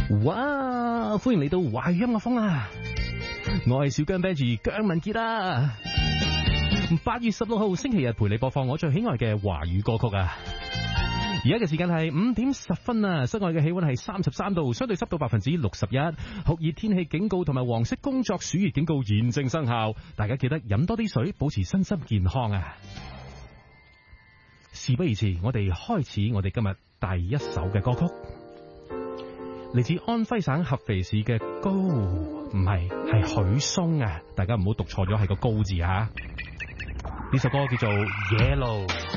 哇！歡迎嚟到華語音樂風啊！我係小姜 Benji 姜文傑啊！8月16號星期日陪你播放我最喜愛嘅華語歌曲啊！而家嘅時間係5點10分啊！室外嘅氣溫係33度，相對濕度61%，酷熱天氣警告同埋黃色工作暑熱警告現正生效，大家記得飲多啲水，保持身心健康啊！事不宜遲，我哋開始我哋今日第一首嘅歌曲。嚟自安徽省合肥市嘅高，唔係許嵩啊！大家唔好讀錯咗，係個高字啊！呢首歌叫做 Yellow。